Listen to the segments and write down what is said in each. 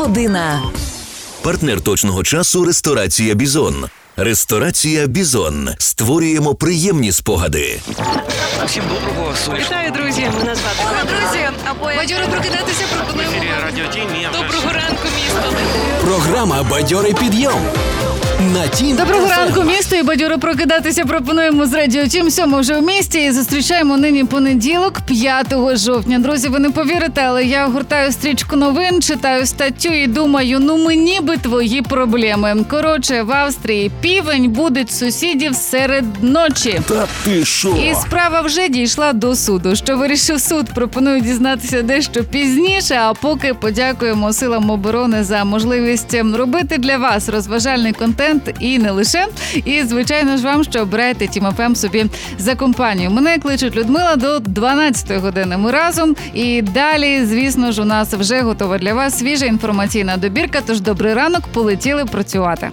година. Партнер точного часу – ресторація «Бізон». Ресторація «Бізон». Створюємо приємні спогади. Всім доброго, сонячного. Вітаю, друзі! Мене звати Ганна. Друзі, бадьоро прокидатися пропонуємо вам. Доброго ранку, місто! Програма «Бадьорий підйом» на Тім. Доброго ранку, місто, і бадьоро прокидатися пропонуємо з Радіо Тім. 7 вже в місті і зустрічаємо нині понеділок, 5 жовтня. Друзі, ви не повірите, але я гортаю стрічку новин, читаю статтю і думаю, мені би твої проблеми. Коротше, в Австрії півень будить сусідів серед ночі. Та ти шо? І справа вже дійшла до суду. Що вирішив суд, пропоную дізнатися дещо пізніше, а поки подякуємо силам оборони за можливість робити для вас розважальний контент і не лише. І, звичайно ж, вам, що обираєте Тім ФМ собі за компанію. Мене кличуть Людмила до 12-ї години. Ми разом. І далі, звісно ж, у нас вже готова для вас свіжа інформаційна добірка. Тож добрий ранок, полетіли працювати.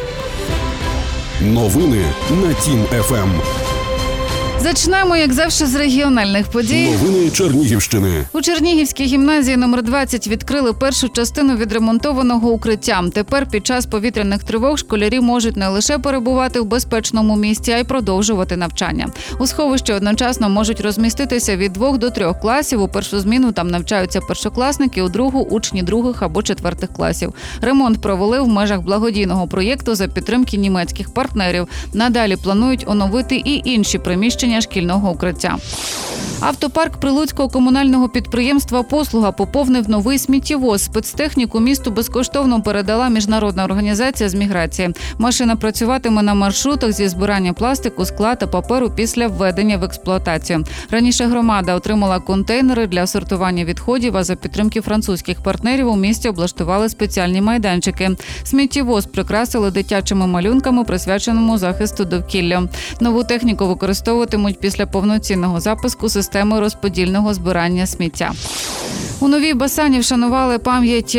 Новини на Тім ФМ. Зачнемо, як завжди, з регіональних подій. Новини Чернігівщини. У Чернігівській гімназії номер 20 відкрили першу частину відремонтованого укриття. Тепер під час повітряних тривог школярі можуть не лише перебувати в безпечному місці, а й продовжувати навчання. У сховищі одночасно можуть розміститися від 2 до 3 класів. У першу зміну там навчаються першокласники, у другу – учні 2 або 4 класів. Ремонт провели в межах благодійного проєкту за підтримки німецьких партнерів. Надалі планують оновити і інші приміщення шкільного укриття. Автопарк Прилуцького комунального підприємства «Послуга» поповнив новий сміттєвоз. Спецтехніку місту безкоштовно передала міжнародна організація з міграції. Машина працюватиме на маршрутах зі збирання пластику, скла та паперу після введення в експлуатацію. Раніше громада отримала контейнери для сортування відходів, а за підтримки французьких партнерів у місті облаштували спеціальні майданчики. Сміттєвоз прикрасили дитячими малюнками, присвяченому захисту довкілля. Нову техніку використовуватимуть після повноцінного запуску системи розподільного збирання сміття. У Новій Басані вшанували пам'ять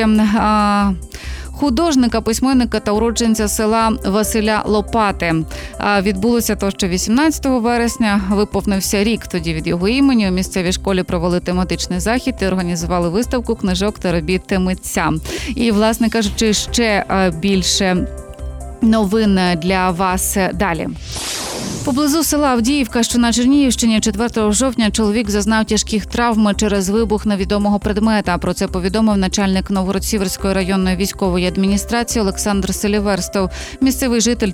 художника, письменника та уродженця села Василя Лопати. Відбулося то ще 18 вересня. Виповнився рік тоді від його імені. У місцевій школі провели тематичний захід і організували виставку книжок та робіт митця. І, власне кажучи, ще більше новин для вас далі. Поблизу села Авдіївка, що на Чернігівщині, 4 жовтня чоловік зазнав тяжких травм через вибух невідомого предмета. Про це повідомив начальник Новгород-Сіверської районної військової адміністрації Олександр Селіверстов. Місцевий житель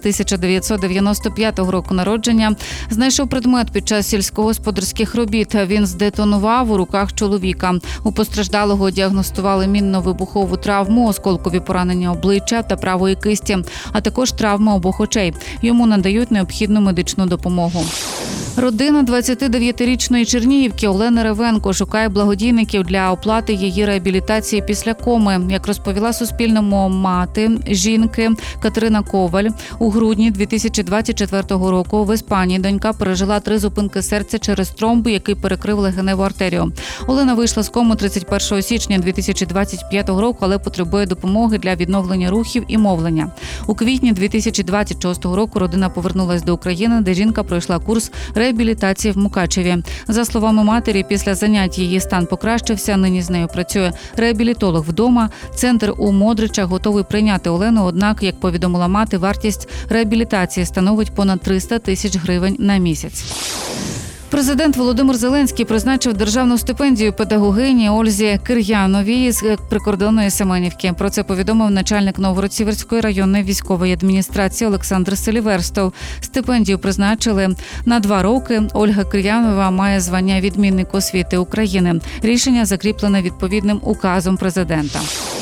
1995 року народження знайшов предмет під час сільськогосподарських робіт. Він здетонував у руках чоловіка. У постраждалого діагностували мінно-вибухову травму, осколкові поранення обличчя та правої кисті, а також травми обох очей. Йому надають необхідну медичну допомогу. Родина 29-річної чернігівки Олени Ревенко шукає благодійників для оплати її реабілітації після коми. Як розповіла Суспільному мати жінки Катерина Коваль, у грудні 2024 року в Іспанії донька пережила 3 зупинки серця через тромб, який перекрив легеневу артерію. Олена вийшла з коми 31 січня 2025 року, але потребує допомоги для відновлення рухів і мовлення. У квітні 2026 року родина повернулась до України, де жінка пройшла курс реабілітації в Мукачеві. За словами матері, після занять її стан покращився, нині з нею працює реабілітолог вдома. Центр у Модричах готовий прийняти Олену, однак, як повідомила мати, вартість реабілітації становить понад 300 тисяч гривень на місяць. Президент Володимир Зеленський призначив державну стипендію педагогині Ользі Кир'яновій з прикордонної Семенівки. Про це повідомив начальник Новгород-Сіверської районної військової адміністрації Олександр Селіверстов. Стипендію призначили на 2 роки. Ольга Кир'янова має звання «Відмінник освіти України». Рішення закріплене відповідним указом президента.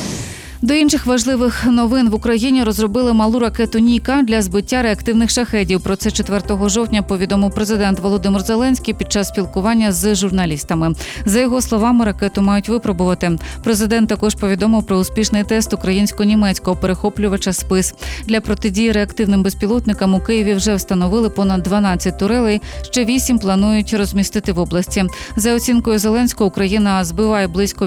До інших важливих новин: в Україні розробили малу ракету «Ніка» для збиття реактивних шахедів. Про це 4 жовтня повідомив президент Володимир Зеленський під час спілкування з журналістами. За його словами, ракету мають випробувати. Президент також повідомив про успішний тест українсько-німецького перехоплювача «Спис». Для протидії реактивним безпілотникам у Києві вже встановили понад 12 турелей, ще 8 планують розмістити в області. За оцінкою Зеленського, Україна збиває близько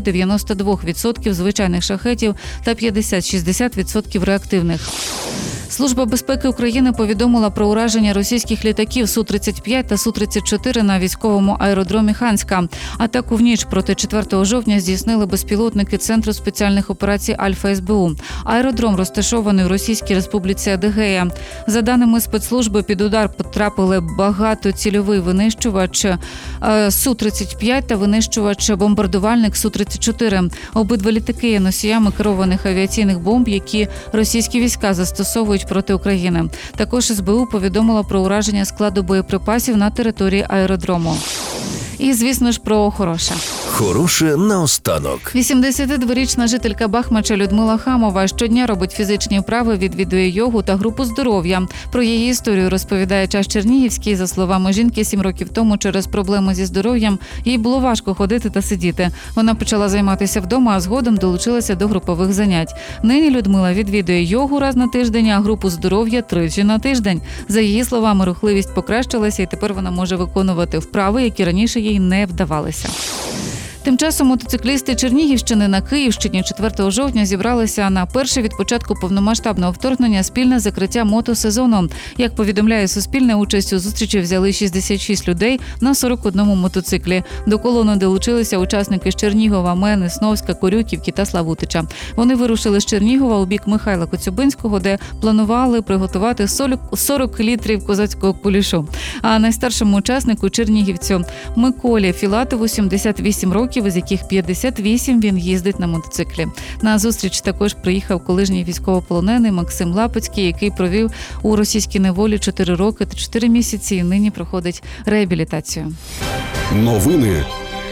85-92% звичайних шахедів та 50-60% реактивних. Служба безпеки України повідомила про ураження російських літаків Су-35 та Су-34 на військовому аеродромі Ханська. Атаку в ніч проти 4 жовтня здійснили безпілотники Центру спеціальних операцій Альфа СБУ. Аеродром розташований у Російській Республіці Адигея. За даними спецслужби, під удар потрапили багатоцільовий винищувач Су-35 та винищувач-бомбардувальник Су-34. Обидва літаки є носіями керованих авіаційних бомб, які російські війська застосовують проти України. Також СБУ повідомила про ураження складу боєприпасів на території аеродрому. І, звісно ж, про хороше. Хороше наостанок. 82-річна жителька Бахмача Людмила Хамова щодня робить фізичні вправи, відвідує йогу та групу здоров'я. Про її історію розповідає Час Чернігівський. За словами жінки, 7 років тому через проблеми зі здоров'ям їй було важко ходити та сидіти. Вона почала займатися вдома, а згодом долучилася до групових занять. Нині Людмила відвідує йогу раз на тиждень, а групу здоров'я 3 на тиждень. За її словами, рухливість покращилася і тепер вона може виконувати вправи, які раніше їй не вдавалися. Тим часом мотоциклісти Чернігівщини на Київщині 4 жовтня зібралися на перше від початку повномасштабного вторгнення спільне закриття мотосезону. Як повідомляє Суспільне, участь у зустрічі взяли 66 людей на 41 мотоциклі. До колони долучилися учасники з Чернігова, Мени, Сновська, Корюківки та Славутича. Вони вирушили з Чернігова у бік Михайла Коцюбинського, де планували приготувати 40 літрів козацького кулішу. А найстаршому учаснику, чернігівцю Миколі Філатову, 78 років, із яких 58 він їздить на мотоциклі. На зустріч також приїхав колишній військовополонений Максим Лапицький, який провів у російській неволі 4 роки та 4 місяці і нині проходить реабілітацію. Новини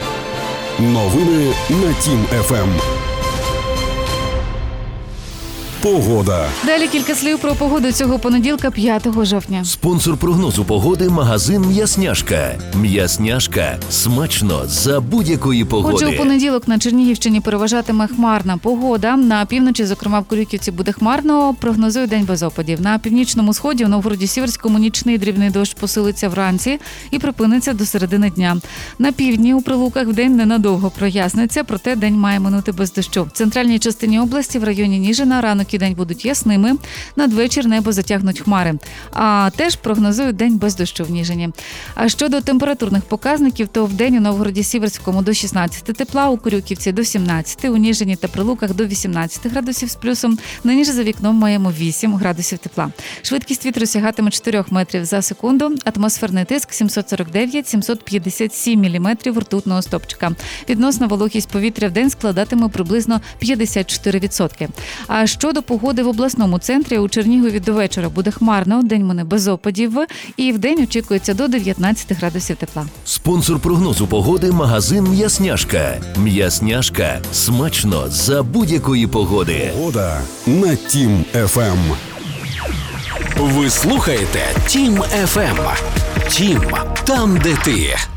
на Тім ФМ. Погода. Далі кілька слів про погоду цього понеділка, 5 жовтня. Спонсор прогнозу погоди – магазин «М'ясняшка». «М'ясняшка» – смачно за будь-якої погоди. Отже, у понеділок на Чернігівщині переважатиме хмарна погода. На півночі, зокрема в Корюківці, буде хмарно. Прогнозують день без опадів. На північному сході, у Новгороді-Сіверському, нічний дрібний дощ посилиться вранці і припиниться до середини дня. На півдні, у Прилуках, вдень ненадовго проясниться, проте день має минути без дощу. В центральній частині області, в районі Ніжина, ранок і день будуть ясними. Надвечір небо затягнуть хмари. А теж прогнозують день без дощу в Ніжині. А щодо температурних показників, то в день у Новгороді-Сіверському до 16 тепла, у Корюківці до 17, у Ніжині та Прилуках до 18 градусів з плюсом. Нині ж за вікном маємо 8 градусів тепла. Швидкість вітру сягатиме 4 метрів за секунду. Атмосферний тиск 749-757 міліметрів ртутного стовпчика. Відносна вологість повітря в день складатиме приблизно 54%. А щодо погоди в обласному центрі, у Чернігові до вечора буде хмарно, день мене без опадів, і вдень очікується до 19 градусів тепла. Спонсор прогнозу погоди – магазин «М'ясняшка». «М'ясняшка» – смачно за будь-якої погоди. Погода на Тім ФМ. Ви слухаєте Тім ФМ. Тім, там, де ти.